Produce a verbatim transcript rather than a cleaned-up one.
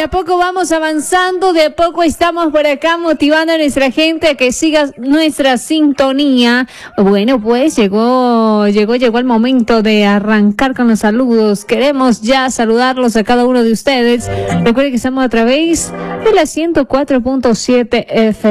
De a poco vamos avanzando, de a poco estamos por acá motivando a nuestra gente a que siga nuestra sintonía. Bueno, pues llegó, llegó, llegó el momento de arrancar con los saludos. Queremos ya saludarlos a cada uno de ustedes. Recuerden que estamos a través de la ciento cuatro punto siete F